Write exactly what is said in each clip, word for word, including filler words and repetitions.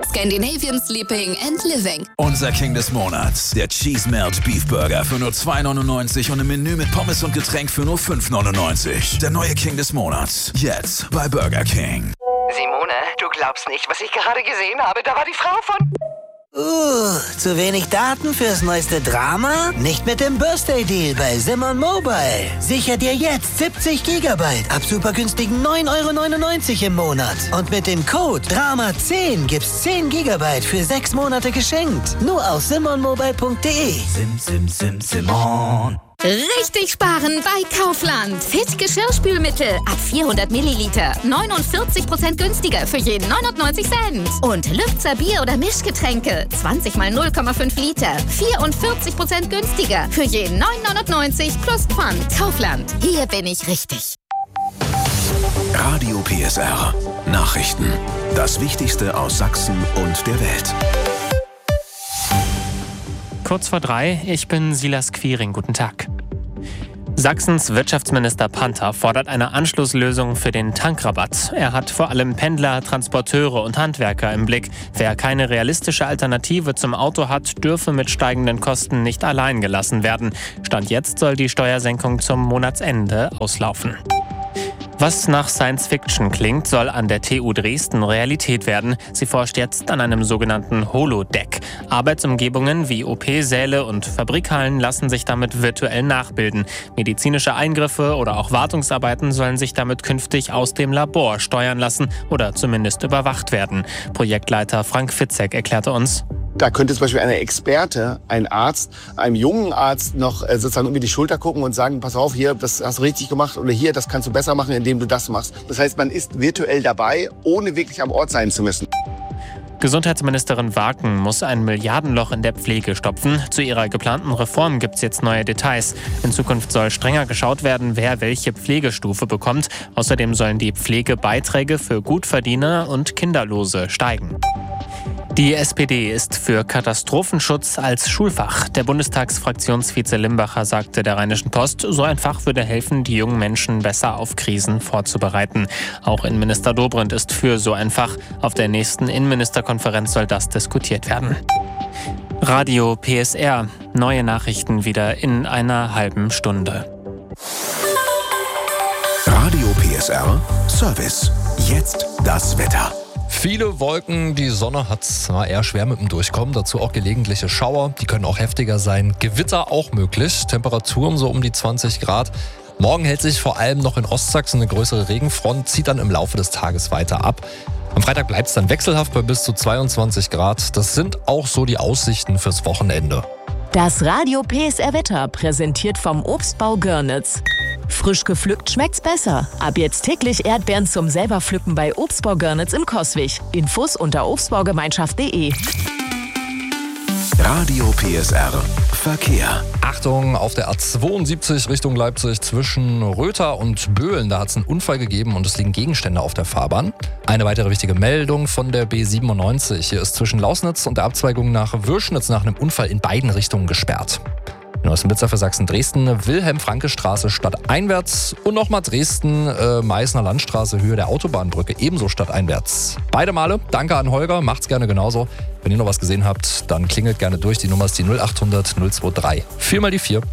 Scandinavian Sleeping and Living. Unser King des Monats, der Cheese Melt Beef Burger für nur zwei neunundneunzig und im Menü mit Pommes und Getränk für nur fünf neunundneunzig. Der neue King des Monats, jetzt bei Burger King. Simone, du glaubst nicht, was ich gerade gesehen habe. Da war die Frau von... Uh, zu wenig Daten fürs neueste Drama? Nicht mit dem Birthday Deal bei Simon Mobile. Sicher dir jetzt siebzig Gigabyte ab super günstigen neun Euro neunundneunzig im Monat. Und mit dem Code Drama zehn gibt's zehn Gigabyte für sechs Monate geschenkt. Nur auf simonmobile punkt de. Sim, sim, sim, Simon. Richtig sparen bei Kaufland. Fit Geschirrspülmittel ab vierhundert Milliliter. neunundvierzig Prozent günstiger für jeden neunundneunzig Cent. Und Lübzer Bier- oder Mischgetränke zwanzig mal null Komma fünf Liter. vierundvierzig Prozent günstiger für jeden neun neunundneunzig plus Pfand. Kaufland. Hier bin ich richtig. Radio P S R. Nachrichten. Das Wichtigste aus Sachsen und der Welt. Kurz vor drei, ich bin Silas Quiring. Guten Tag. Sachsens Wirtschaftsminister Panther fordert eine Anschlusslösung für den Tankrabatt. Er hat vor allem Pendler, Transporteure und Handwerker im Blick. Wer keine realistische Alternative zum Auto hat, dürfe mit steigenden Kosten nicht allein gelassen werden. Stand jetzt soll die Steuersenkung zum Monatsende auslaufen. Was nach Science Fiction klingt, soll an der T U Dresden Realität werden. Sie forscht jetzt an einem sogenannten Holodeck. Arbeitsumgebungen wie O P-Säle und Fabrikhallen lassen sich damit virtuell nachbilden. Medizinische Eingriffe oder auch Wartungsarbeiten sollen sich damit künftig aus dem Labor steuern lassen oder zumindest überwacht werden. Projektleiter Frank Fitzek erklärte uns: Da könnte zum Beispiel ein Experte, ein Arzt, einem jungen Arzt noch äh, sozusagen über die Schulter gucken und sagen, pass auf, hier, das hast du richtig gemacht oder hier, das kannst du besser machen, indem du das machst. Das heißt, man ist virtuell dabei, ohne wirklich am Ort sein zu müssen. Gesundheitsministerin Waken muss ein Milliardenloch in der Pflege stopfen. Zu ihrer geplanten Reform gibt es jetzt neue Details. In Zukunft soll strenger geschaut werden, wer welche Pflegestufe bekommt. Außerdem sollen die Pflegebeiträge für Gutverdiener und Kinderlose steigen. Die S P D ist für Katastrophenschutz als Schulfach. Der Bundestagsfraktionsvize Limbacher sagte der Rheinischen Post, so ein Fach würde helfen, die jungen Menschen besser auf Krisen vorzubereiten. Auch Innenminister Dobrindt ist für so ein Fach. Auf der nächsten Innenministerkonferenz soll das diskutiert werden. Radio P S R. Neue Nachrichten wieder in einer halben Stunde. Radio P S R Service. Jetzt das Wetter. Viele Wolken, die Sonne hat zwar eher schwer mit dem Durchkommen, dazu auch gelegentliche Schauer, die können auch heftiger sein. Gewitter auch möglich, Temperaturen so um die zwanzig Grad. Morgen hält sich vor allem noch in Ostsachsen eine größere Regenfront, zieht dann im Laufe des Tages weiter ab. Am Freitag bleibt es dann wechselhaft bei bis zu zweiundzwanzig Grad. Das sind auch so die Aussichten fürs Wochenende. Das Radio P S R Wetter präsentiert vom Obstbau Görnitz. Frisch gepflückt schmeckt's besser. Ab jetzt täglich Erdbeeren zum selber pflücken bei Obstbau Görnitz in Coswig. Infos unter obstbaugemeinschaft punkt de. Radio P S R Verkehr. Achtung, auf der A zweiundsiebzig Richtung Leipzig zwischen Röther und Böhlen, da hat es einen Unfall gegeben und es liegen Gegenstände auf der Fahrbahn. Eine weitere wichtige Meldung von der B siebenundneunzig. Hier ist zwischen Lausnitz und der Abzweigung nach Würschnitz nach einem Unfall in beiden Richtungen gesperrt. Neuesten Blitzer für Sachsen-Dresden, Wilhelm-Franke-Straße stadteinwärts und nochmal Dresden, äh, Meißner Landstraße, Höhe der Autobahnbrücke, ebenso stadteinwärts. Beide Male, danke an Holger, macht's gerne genauso. Wenn ihr noch was gesehen habt, dann klingelt gerne durch, die Nummer ist die null achthundert null drei. Viermal die vier.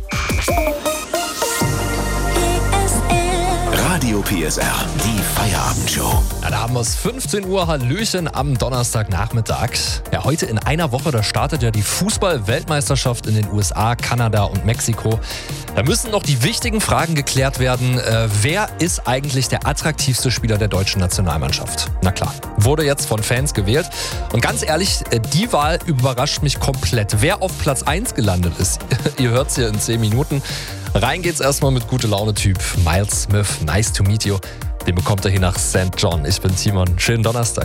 Radio P S R, die Feierabendshow. Ja, da haben wir es, fünfzehn Uhr, Hallöchen am Donnerstagnachmittag. Ja, heute in einer Woche, da startet ja die Fußball-Weltmeisterschaft in den U S A, Kanada und Mexiko. Da müssen noch die wichtigen Fragen geklärt werden. Äh, wer ist eigentlich der attraktivste Spieler der deutschen Nationalmannschaft? Na klar, wurde jetzt von Fans gewählt. Und ganz ehrlich, die Wahl überrascht mich komplett. Wer auf Platz eins gelandet ist, ihr hört es hier in zehn Minuten. Rein geht's erstmal mit Gute-Laune-Typ Miles Smith. Nice to meet you. Den bekommt er hier nach Sankt John. Ich bin Timon. Schönen Donnerstag.